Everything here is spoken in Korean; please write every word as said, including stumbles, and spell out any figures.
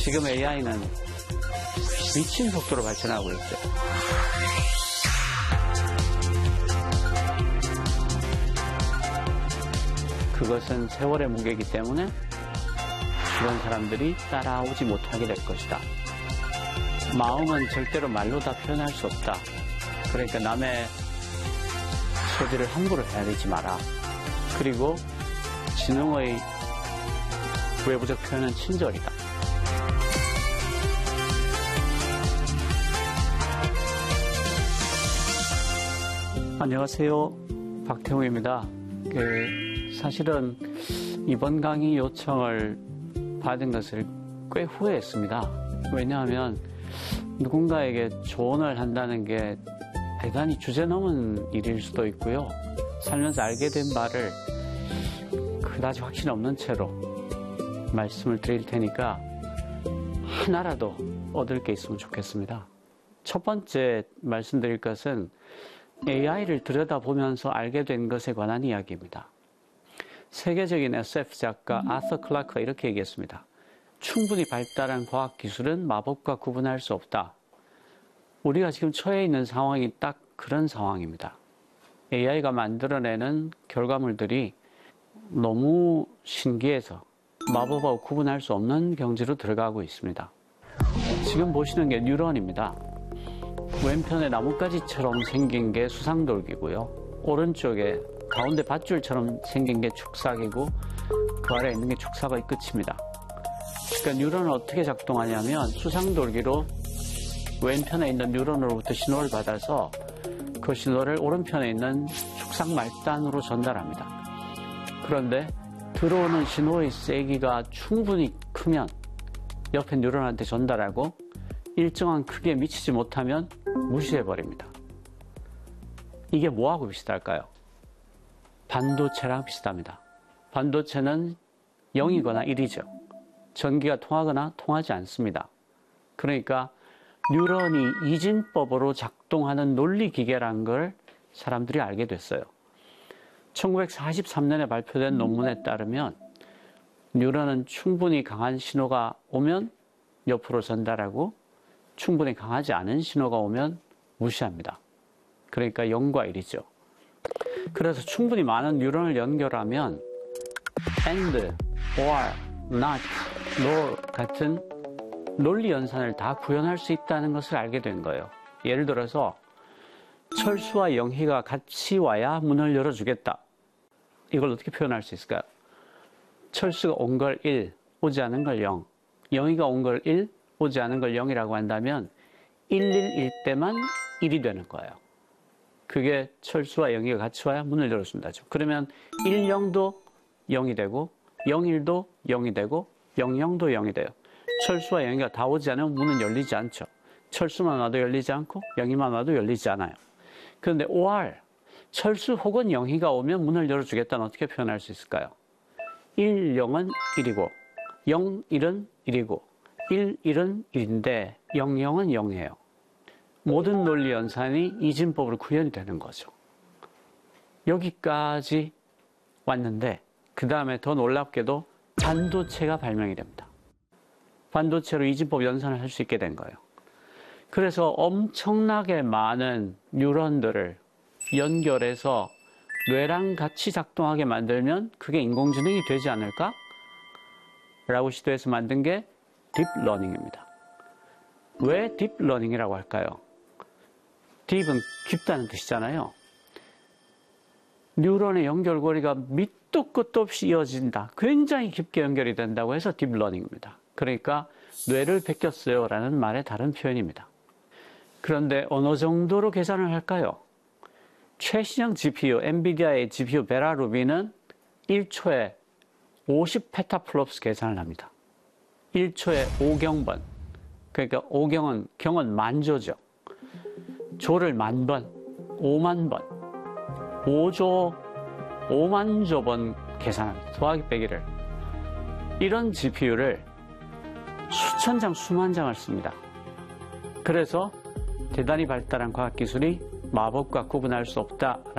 지금 에이아이는 미친 속도로 발전하고 있죠. 그것은 세월의 무게이기 때문에 그런 사람들이 따라오지 못하게 될 것이다. 마음은 절대로 말로 다 표현할 수 없다. 그러니까 남의 소지를 함부로 헤아리지 마라. 그리고 지능의 외부적 표현은 친절이다. 안녕하세요. 박태웅입니다. 그 사실은 이번 강의 요청을 받은 것을 꽤 후회했습니다. 왜냐하면 누군가에게 조언을 한다는 게 대단히 주제넘은 일일 수도 있고요. 살면서 알게 된 바를 그다지 확신 없는 채로 말씀을 드릴 테니까 하나라도 얻을 게 있으면 좋겠습니다. 첫 번째 말씀드릴 것은 에이아이를 들여다보면서 알게 된 것에 관한 이야기입니다. 세계적인 에스에프 작가 아서 클라크가 이렇게 얘기했습니다. 충분히 발달한 과학기술은 마법과 구분할 수 없다. 우리가 지금 처해 있는 상황이 딱 그런 상황입니다. 에이아이가 만들어내는 결과물들이 너무 신기해서 마법하고 구분할 수 없는 경지로 들어가고 있습니다. 지금 보시는 게 뉴런입니다. 왼편에 나뭇가지처럼 생긴 게 수상돌기고요. 오른쪽에 가운데 밧줄처럼 생긴 게 축삭이고 그 아래에 있는 게 축삭의 끝입니다. 그러니까 뉴런은 어떻게 작동하냐면 수상돌기로 왼편에 있는 뉴런으로부터 신호를 받아서 그 신호를 오른편에 있는 축삭 말단으로 전달합니다. 그런데 들어오는 신호의 세기가 충분히 크면 옆에 뉴런한테 전달하고 일정한 크기에 미치지 못하면 무시해버립니다. 이게 뭐하고 비슷할까요? 반도체랑 비슷합니다. 반도체는 영이거나 일이죠. 전기가 통하거나 통하지 않습니다. 그러니까 뉴런이 이진법으로 작동하는 논리기계라는 걸 사람들이 알게 됐어요. 천구백사십삼 년에 발표된 논문에 따르면 뉴런은 충분히 강한 신호가 오면 옆으로 전달하고 충분히 강하지 않은 신호가 오면 무시합니다. 그러니까 영과 일이죠. 그래서 충분히 많은 뉴런을 연결하면 and, or, not, nor 같은 논리 연산을 다 구현할 수 있다는 것을 알게 된 거예요. 예를 들어서 철수와 영희가 같이 와야 문을 열어주겠다. 이걸 어떻게 표현할 수 있을까요? 철수가 온 걸 일, 오지 않은 걸 영, 영희가 온 걸 일, 오지 않은 걸 영이라고 한다면 일일일 때만 일이 되는 거예요. 그게 철수와 영희가 같이 와야 문을 열어준다죠. 그러면 일영도 영이 되고 영일도 영이 되고 영영도 영이 돼요. 철수와 영희가 다 오지 않으면 문은 열리지 않죠. 철수만 와도 열리지 않고 영희만 와도 열리지 않아요. 그런데 or, 철수 혹은 영희가 오면 문을 열어주겠다는 어떻게 표현할 수 있을까요? 일, 영은 일이고 영, 일은 일이고 일, 일은 일인데 영, 영은 영이에요. 모든 논리 연산이 이진법으로 구현이 되는 거죠. 여기까지 왔는데 그 다음에 더 놀랍게도 반도체가 발명이 됩니다. 반도체로 이진법 연산을 할 수 있게 된 거예요. 그래서 엄청나게 많은 뉴런들을 연결해서 뇌랑 같이 작동하게 만들면 그게 인공지능이 되지 않을까? 라고 시도해서 만든 게 딥러닝입니다. 왜 딥러닝이라고 할까요? 딥은 깊다는 뜻이잖아요. 뉴런의 연결고리가 밑도 끝도 없이 이어진다. 굉장히 깊게 연결이 된다고 해서 딥러닝입니다. 그러니까 뇌를 베꼈어요 라는 말의 다른 표현입니다. 그런데 어느 정도로 계산을 할까요? 최신형 지피유, 엔비디아의 지피유 베라루비는 일 초에 오십 페타플롭스 계산을 합니다. 일 초에 오경번. 그러니까 오경은, 경은 만조죠. 조를 만 번, 오만 번, 오조, 오만조 번 계산합니다. 더하기 빼기를. 이런 지피유를 수천 장, 수만 장을 씁니다. 그래서 대단히 발달한 과학기술이 마법과 구분할 수 없다.